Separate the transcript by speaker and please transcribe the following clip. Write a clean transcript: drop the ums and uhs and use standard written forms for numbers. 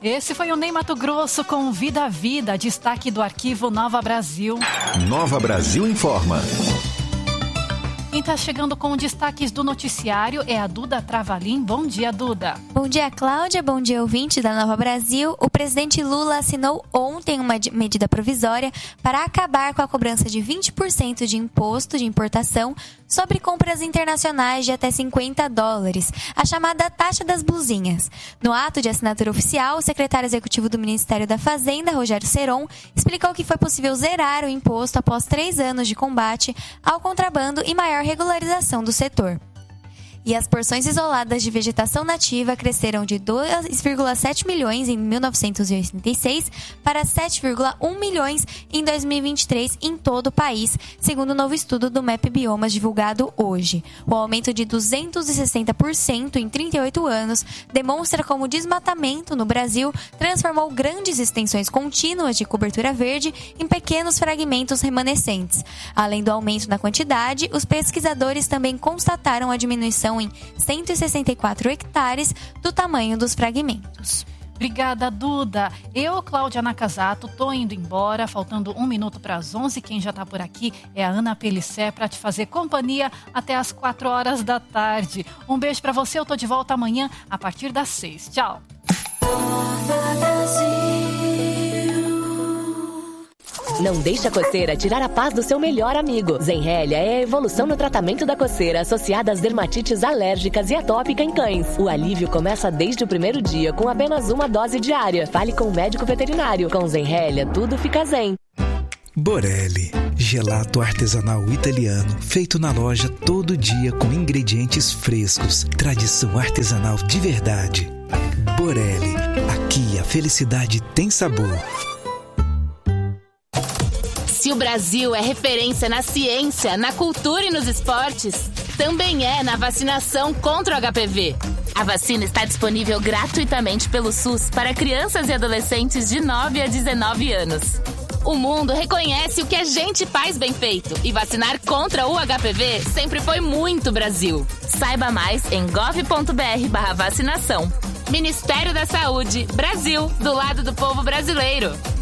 Speaker 1: Esse foi o Ney Matogrosso com Vida a Vida, destaque do arquivo Nova Brasil.
Speaker 2: Nova Brasil informa.
Speaker 1: Quem está chegando com destaques do noticiário é a Duda Travalim. Bom dia, Duda.
Speaker 3: Bom dia, Cláudia. Bom dia, ouvinte da Nova Brasil. O presidente Lula assinou ontem uma medida provisória para acabar com a cobrança de 20% de imposto de importação sobre compras internacionais de até $50, a chamada taxa das blusinhas. No ato de assinatura oficial, o secretário executivo do Ministério da Fazenda, Rogério Seron, explicou que foi possível zerar o imposto após 3 anos de combate ao contrabando e maior regularização do setor. E as porções isoladas de vegetação nativa cresceram de 2,7 milhões em 1986 para 7,1 milhões em 2023 em todo o país, segundo o novo estudo do MAP Biomas divulgado hoje. O aumento de 260% em 38 anos demonstra como o desmatamento no Brasil transformou grandes extensões contínuas de cobertura verde em pequenos fragmentos remanescentes. Além do aumento na quantidade, os pesquisadores também constataram a diminuição em 164 hectares do tamanho dos fragmentos.
Speaker 1: Obrigada, Duda. Eu, Cláudia Nakazato, tô indo embora, faltando 1 minuto para as 11. Quem já tá por aqui é a Ana Pelissé para te fazer companhia até as 4 horas da tarde. Um beijo para você, eu tô de volta amanhã a partir das 6. Tchau.
Speaker 4: Não deixe a coceira tirar a paz do seu melhor amigo. Zenrelia é a evolução no tratamento da coceira associada às dermatites alérgicas e atópica em cães. O alívio começa desde o primeiro dia com apenas uma dose diária. Fale com o médico veterinário. Com Zenrelia, tudo fica zen.
Speaker 5: Borelli, gelato artesanal italiano, feito na loja todo dia com ingredientes frescos. Tradição artesanal de verdade. Borelli, aqui a felicidade tem sabor.
Speaker 6: Se o Brasil é referência na ciência, na cultura e nos esportes, também é na vacinação contra o HPV. A vacina está disponível gratuitamente pelo SUS para crianças e adolescentes de 9 a 19 anos. O mundo reconhece o que a gente faz bem feito e vacinar contra o HPV sempre foi muito Brasil. Saiba mais em gov.br/vacinação. Ministério da Saúde, Brasil, do lado do povo brasileiro.